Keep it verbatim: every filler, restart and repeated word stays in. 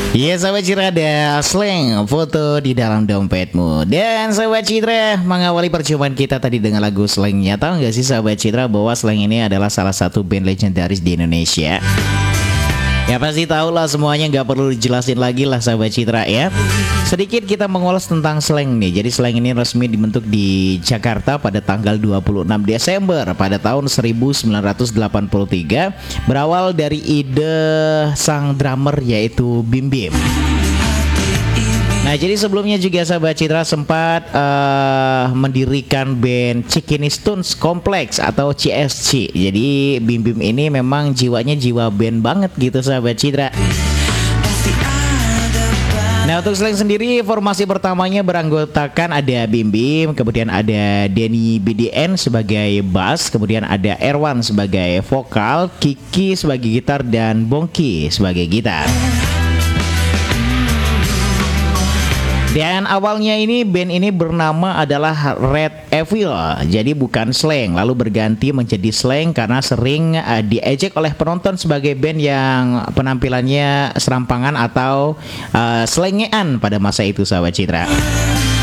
Iya sahabat Citra, ada slang foto di dalam dompetmu. Dan sahabat Citra, mengawali perjumpaan kita tadi dengan lagu slangnya. Tahu gak sih sahabat Citra bahwa slang ini adalah salah satu band legendaris di Indonesia? Ya pasti tahu lah semuanya, nggak perlu dijelasin lagi lah sahabat Citra ya. Sedikit kita mengulas tentang slang nih. Jadi slang ini resmi dibentuk di Jakarta pada tanggal dua puluh enam Desember pada tahun seribu sembilan ratus delapan puluh tiga. Berawal dari ide sang drummer yaitu Bim Bim. Nah jadi sebelumnya juga sahabat Citra sempat uh, mendirikan band Cikini Tunes Complex atau C S C. Jadi Bim Bim ini memang jiwanya jiwa band banget gitu sahabat Citra. Nah untuk slang sendiri, formasi pertamanya beranggotakan ada Bim Bim, kemudian ada Denny B D N sebagai bass, kemudian ada Erwan sebagai vokal, Kiki sebagai gitar, dan Bongki sebagai gitar. Dan awalnya ini band ini bernama adalah Red Evil, jadi bukan slang, lalu berganti menjadi slang karena sering uh, diejek oleh penonton sebagai band yang penampilannya serampangan atau uh, slengean pada masa itu sahabat Citra.